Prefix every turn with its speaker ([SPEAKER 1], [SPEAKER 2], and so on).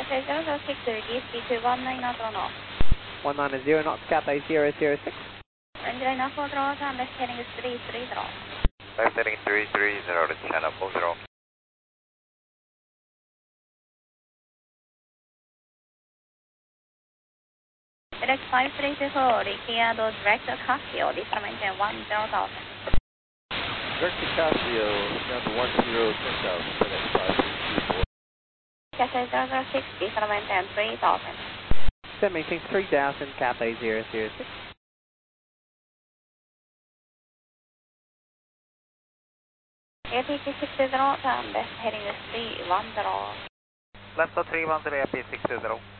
[SPEAKER 1] Cathay 006, release D219 knots on off.
[SPEAKER 2] 190 knots, Cathay 006.
[SPEAKER 1] Range line off 40, and left heading is 330.
[SPEAKER 3] Left heading 330 to channel 40.
[SPEAKER 1] Direct 5324, cleared direct Casio, descend maintain 10,000.
[SPEAKER 4] Direct to Casio, down to 10,000, FedEx 5324.
[SPEAKER 1] Cathay 006, descend maintain 3,000.
[SPEAKER 2] Descend maintain 3000, Cathay 006.
[SPEAKER 1] APC 620, and left heading is 310.
[SPEAKER 3] Left 310, AP 620.